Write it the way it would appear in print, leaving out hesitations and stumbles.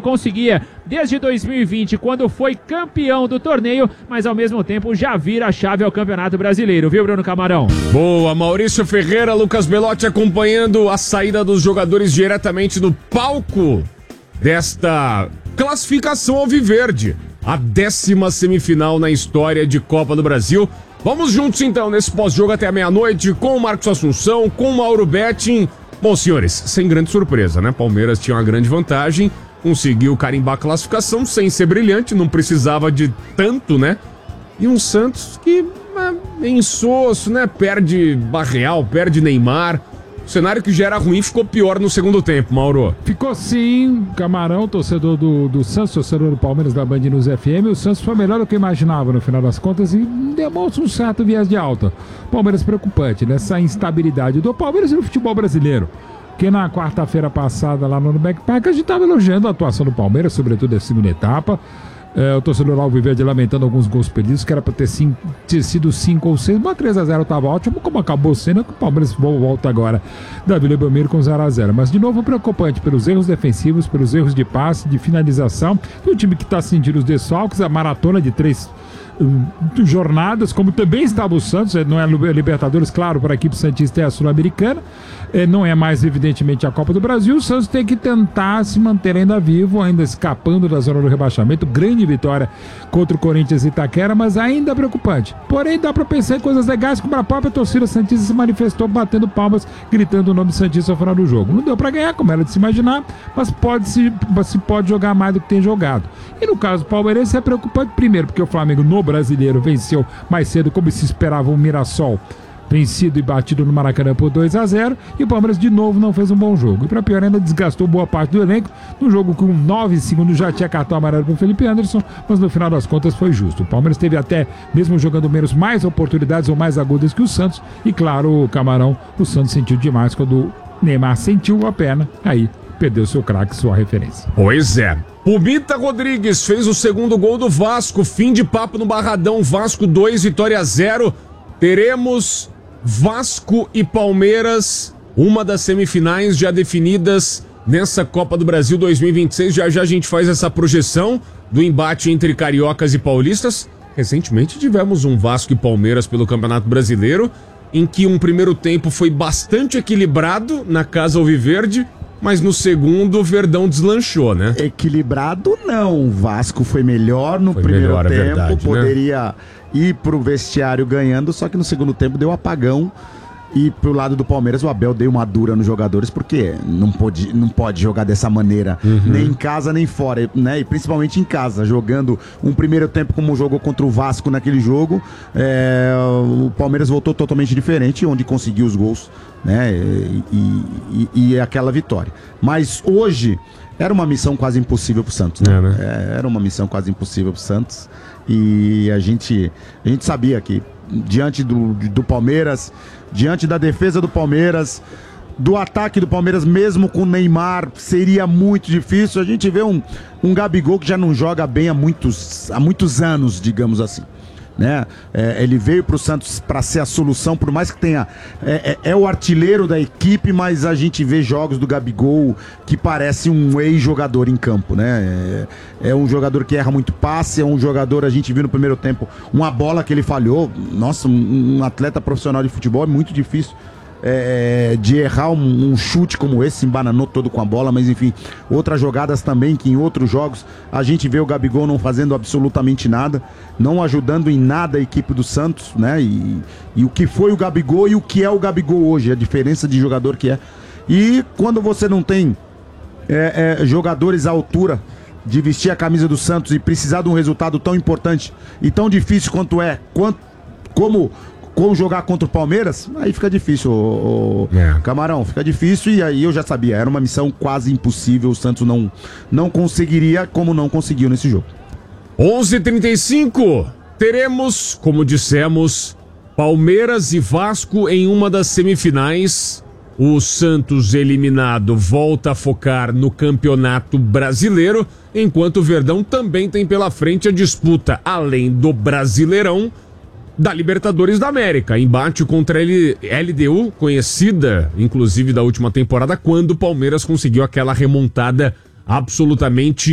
conseguia desde 2020, quando foi campeão do torneio, mas ao mesmo tempo já vira a chave ao Campeonato Brasileiro, viu, Bruno Camarão? Boa, Maurício Ferreira, Lucas Belotti acompanhando a saída dos jogadores diretamente do palco desta classificação alviverde, a 10ª semifinal na história de Copa do Brasil. Vamos juntos então nesse pós-jogo até a meia-noite com o Marcos Assunção, com o Mauro Betting. Bom, senhores, sem grande surpresa, né? Palmeiras tinha uma grande vantagem, conseguiu carimbar a classificação sem ser brilhante, não precisava de tanto, né? E um Santos que é insosso, né? Perde Barreal, perde Neymar. O cenário que já era ruim ficou pior no segundo tempo, Mauro. Ficou sim, Camarão, torcedor do Santos, torcedor do Palmeiras da Band News FM. O Santos foi melhor do que eu imaginava no final das contas e demonstra um certo viés de alta. Palmeiras preocupante, nessa instabilidade do Palmeiras e do futebol brasileiro. Que na quarta-feira passada lá no Nubank Park a gente estava elogiando a atuação do Palmeiras, sobretudo a segunda etapa. O torcedor alviverde lamentando alguns gols perdidos, que era para ter sido 5 ou 6, mas 3-0 estava ótimo, como acabou sendo, que o Palmeiras volta agora da Vila Belmiro com 0-0. Mas de novo preocupante pelos erros defensivos, pelos erros de passe, de finalização, e o time que está sentindo os desfalques, a maratona de 3 jornadas, como também estava o Santos, não é Libertadores, claro, para a equipe santista é a Sul-Americana, não é mais evidentemente a Copa do Brasil. O Santos tem que tentar se manter ainda vivo, ainda escapando da zona do rebaixamento. Grande vitória contra o Corinthians e Itaquera, mas ainda preocupante. Porém, dá para pensar em coisas legais, como a própria torcida santista se manifestou batendo palmas, gritando o nome santista ao final do jogo. Não deu para ganhar, como era de se imaginar, mas pode jogar mais do que tem jogado. E no caso do Palmeirense é preocupante, primeiro, porque o Flamengo no Brasileiro venceu mais cedo, como se esperava, o Mirassol, vencido e batido no Maracanã por 2-0, e o Palmeiras de novo não fez um bom jogo. E para pior ainda, desgastou boa parte do elenco, no jogo com 9 segundos já tinha cartão amarelo para o Felipe Anderson, mas no final das contas foi justo. O Palmeiras teve até, mesmo jogando menos, mais oportunidades ou mais agudas que o Santos, e claro, o Camarão, o Santos sentiu demais quando o Neymar sentiu a perna, aí perdeu seu craque, sua referência. Pois é. Pumita Rodrigues fez o segundo gol do Vasco, fim de papo no Barradão, Vasco 2, Vitória 0. Teremos Vasco e Palmeiras, uma das semifinais já definidas nessa Copa do Brasil 2026. Já a gente faz essa projeção do embate entre cariocas e paulistas. Recentemente tivemos um Vasco e Palmeiras pelo Campeonato Brasileiro, em que um primeiro tempo foi bastante equilibrado na Casa Alviverde, mas no segundo o Verdão deslanchou, né? Equilibrado não, o Vasco foi melhor no primeiro tempo, verdade, poderia ir pro vestiário ganhando, só que no segundo tempo deu apagão. E pro lado do Palmeiras, o Abel deu uma dura nos jogadores, porque não pode jogar dessa maneira, nem em casa nem fora, né? E principalmente em casa, jogando um primeiro tempo como jogou contra o Vasco naquele jogo, o Palmeiras voltou totalmente diferente, onde conseguiu os gols, né? E aquela vitória. Mas hoje era uma missão quase impossível pro Santos, né? Era uma missão quase impossível pro Santos, e a gente sabia que diante do Palmeiras, diante da defesa do Palmeiras, do ataque do Palmeiras, mesmo com o Neymar, seria muito difícil. A gente vê um Gabigol que já não joga bem há muitos anos, digamos assim, né? Ele veio para o Santos para ser a solução, por mais que tenha é o artilheiro da equipe, mas a gente vê jogos do Gabigol que parece um ex-jogador em campo, né? É um jogador que erra muito passe, é um jogador, a gente viu no primeiro tempo uma bola que ele falhou. Nossa, um atleta profissional de futebol é muito difícil de errar um chute como esse, se embananou todo com a bola, mas enfim, outras jogadas também que em outros jogos a gente vê o Gabigol não fazendo absolutamente nada, não ajudando em nada a equipe do Santos, né? E o que foi o Gabigol e o que é o Gabigol hoje, a diferença de jogador que é. E quando você não tem jogadores à altura de vestir a camisa do Santos e precisar de um resultado tão importante e tão difícil como jogar contra o Palmeiras, aí fica difícil, Camarão, fica difícil. E aí eu já sabia, era uma missão quase impossível, o Santos não conseguiria, como não conseguiu nesse jogo. 11h35, teremos, como dissemos, Palmeiras e Vasco em uma das semifinais. O Santos, eliminado, volta a focar no Campeonato Brasileiro, enquanto o Verdão também tem pela frente a disputa, além do Brasileirão, da Libertadores da América, embate contra a LDU, conhecida inclusive da última temporada, quando o Palmeiras conseguiu aquela remontada absolutamente